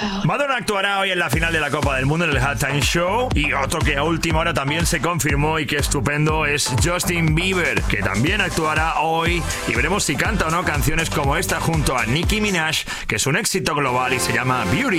Madonna actuará hoy en la final de la Copa del Mundo en el Halftime Show. Y otro que a última hora también se confirmó y que estupendo es Justin Bieber, que también actuará hoy. Y veremos si canta o no canciones como esta junto a Nicki Minaj, que es un éxito global y se llama Beauty.